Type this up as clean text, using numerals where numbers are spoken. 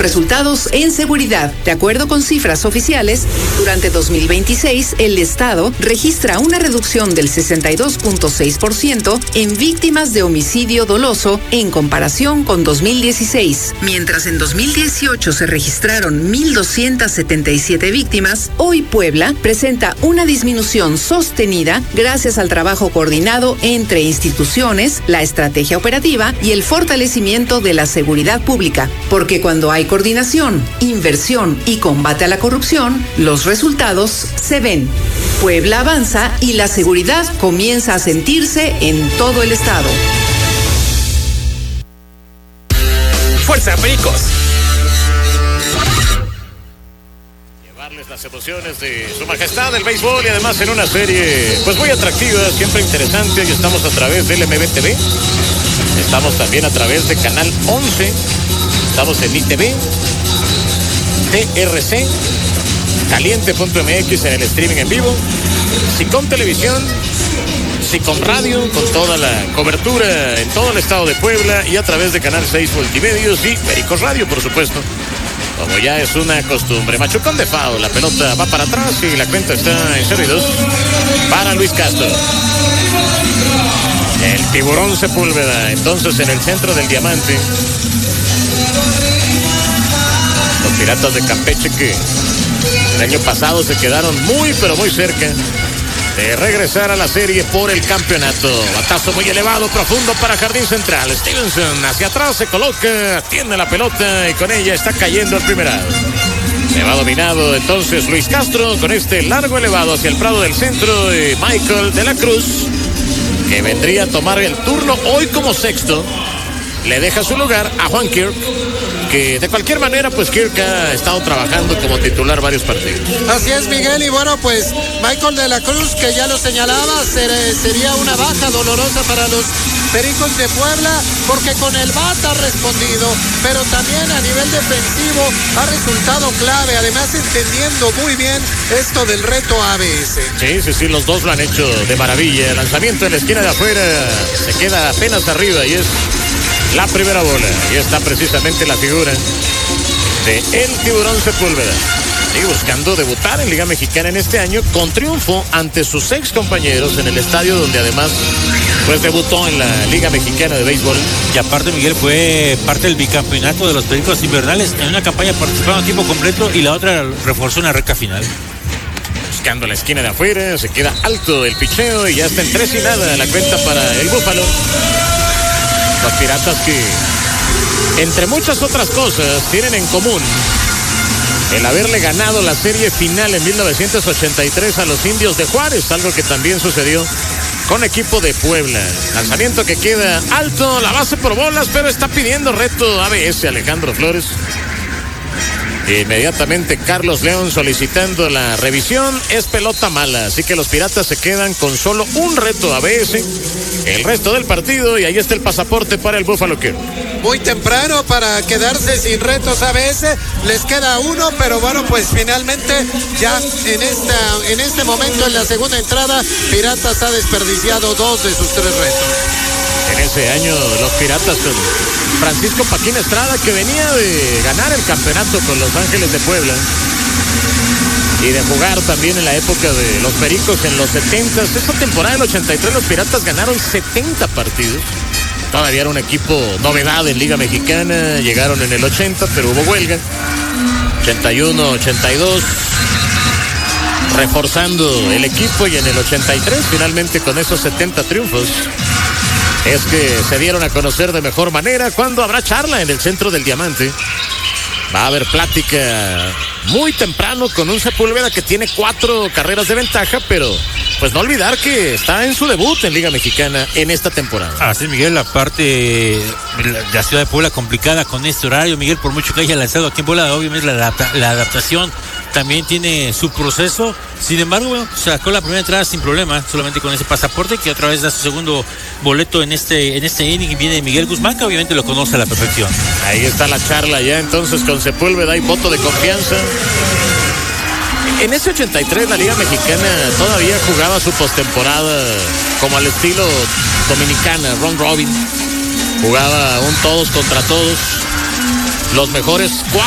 resultados en seguridad. De acuerdo con cifras oficiales, durante 2026 el Estado registra una reducción del 62.6% en víctimas de homicidio doloso en comparación con 2016. Mientras en 2018 se registraron 1,277 víctimas, hoy Puebla presenta una disminución sostenida gracias al trabajo coordinado entre instituciones, la estrategia operativa y el fortalecimiento de la seguridad pública. Porque cuando hay coordinación, inversión y combate a la corrupción, los resultados se ven. Puebla avanza y la seguridad comienza a sentirse en todo el estado. ¡Fuerza, Pericos! Llevarles las emociones de su majestad el béisbol y además en una serie pues muy atractiva, siempre interesante. Y estamos a través del MBTV, estamos también a través de Canal 11, estamos en ITV, TRC, Caliente.mx en el streaming en vivo, Sicom Televisión, Sicom Radio, con toda la cobertura en todo el estado de Puebla y a través de Canal 6 Multimedios y Pericos Radio, por supuesto, como ya es una costumbre. Machucón de foul, la pelota va para atrás y la cuenta está en 0-2 para Luis Castro. El Tiburón Sepúlveda, entonces en el centro del diamante. Los Piratas de Campeche, que el año pasado se quedaron muy pero muy cerca de regresar a la serie por el campeonato. Batazo muy elevado, profundo para Jardín Central. Stevenson hacia atrás se coloca, tiene la pelota y con ella está cayendo al primer out. Se va dominado entonces Luis Castro con este largo elevado hacia el prado del centro de Michael de la Cruz, que vendría a tomar el turno hoy como sexto. Le deja su lugar a Juan Kirk, que de cualquier manera pues Kirk ha estado trabajando como titular varios partidos. Así es, Miguel, y bueno, pues Michael de la Cruz, que ya lo señalaba, sería una baja dolorosa para los Pericos de Puebla, porque con el bat ha respondido, pero también a nivel defensivo ha resultado clave, además entendiendo muy bien esto del reto ABS. Sí, los dos lo han hecho de maravilla. El lanzamiento en la esquina de afuera se queda apenas arriba y es la primera bola, y está precisamente la figura de el Tiburón Sepúlveda. Sigue buscando debutar en Liga Mexicana en este año con triunfo ante sus ex compañeros en el estadio donde además pues debutó en la Liga Mexicana de Béisbol. Y aparte, Miguel, fue parte del bicampeonato de los Pericos Invernales. En una campaña participaron a tiempo completo y la otra reforzó una recta final. Buscando la esquina de afuera, se queda alto el picheo y ya está en 3-0 la cuenta para el Búfalo. Los Piratas, que entre muchas otras cosas tienen en común el haberle ganado la serie final en 1983 a los Indios de Juárez, algo que también sucedió con equipo de Puebla. Lanzamiento que queda alto, la base por bolas, pero está pidiendo reto ABS Alejandro Flores. Inmediatamente Carlos León solicitando la revisión, es pelota mala, así que los Piratas se quedan con solo un reto ABS el resto del partido y ahí está el pasaporte para el Buffalo Kirk. Muy temprano para quedarse sin retos ABS, les queda uno, pero bueno, pues finalmente ya en este momento en la segunda entrada, Piratas ha desperdiciado 2 de sus 3 retos. En ese año los Piratas con Francisco Paquín Estrada, que venía de ganar el campeonato con Los Ángeles de Puebla y de jugar también en la época de los Pericos en los 70. Esta temporada del 83 los Piratas ganaron 70 partidos. Todavía era un equipo novedad en Liga Mexicana. Llegaron en el 80, pero hubo huelga. 81, 82. Reforzando el equipo y en el 83 finalmente con esos 70 triunfos es que se dieron a conocer de mejor manera. Cuando habrá charla en el centro del diamante, va a haber plática muy temprano con un Sepúlveda que tiene 4 carreras de ventaja, pero pues no olvidar que está en su debut en Liga Mexicana en esta temporada. Así es, Miguel, la parte de la ciudad de Puebla complicada con este horario, Miguel, por mucho que haya lanzado aquí en Puebla, obviamente la adaptación también tiene su proceso. Sin embargo, bueno, sacó la primera entrada sin problema, solamente con ese pasaporte, que otra vez da su segundo boleto en este inning. Viene Miguel Guzmán, que obviamente lo conoce a la perfección. Ahí está la charla ya entonces con Sepúlveda y voto de confianza. En ese 83 la Liga Mexicana todavía jugaba su postemporada como al estilo dominicana, round robin. Jugaba un todos contra todos. Los mejores 4